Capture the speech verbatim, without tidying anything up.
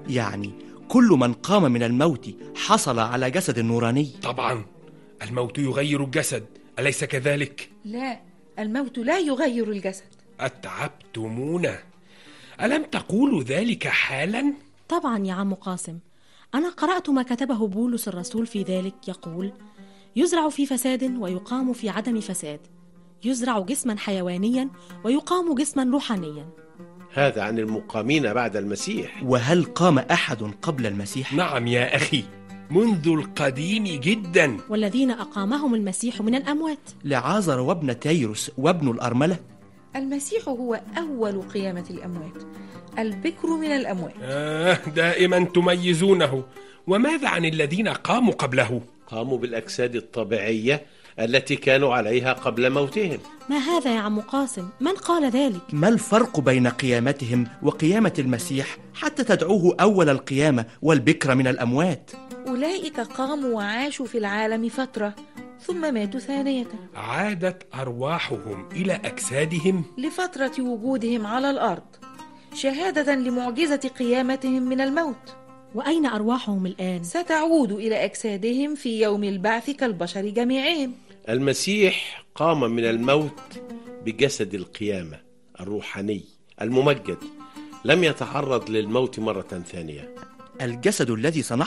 يعني كل من قام من الموت حصل على جسد نوراني؟ طبعا، الموت يغير الجسد، أليس كذلك؟ لا، الموت لا يغير الجسد. أتعبتمونا، ألم تقولوا ذلك حالا؟ طبعا يا عم قاسم، أنا قرأت ما كتبه بولس الرسول في ذلك، يقول: يزرع في فساد ويقام في عدم فساد، يزرع جسما حيوانيا ويقام جسما روحانيا. هذا عن المقامين بعد المسيح. وهل قام أحد قبل المسيح؟ نعم يا أخي، منذ القديم جدا. والذين أقامهم المسيح من الأموات، لعازر وابن تيروس وابن الأرملة. المسيح هو أول قيامة الأموات، البكر من الأموات. آه دائما تميزونه. وماذا عن الذين قاموا قبله؟ قاموا بالأجساد الطبيعية التي كانوا عليها قبل موتهم. ما هذا يا عم قاسم؟ من قال ذلك؟ ما الفرق بين قيامتهم وقيامة المسيح حتى تدعوه أول القيامة والبكر من الأموات؟ أولئك قاموا وعاشوا في العالم فترة ثم ماتوا ثانية. عادت أرواحهم إلى أجسادهم لفترة وجودهم على الأرض، شهادة لمعجزة قيامتهم من الموت. وأين أرواحهم الآن؟ ستعود إلى أجسادهم في يوم البعث كالبشر جميعهم. المسيح قام من الموت بجسد القيامة الروحاني الممجد، لم يتعرض للموت مرة ثانية. الجسد الذي صنعه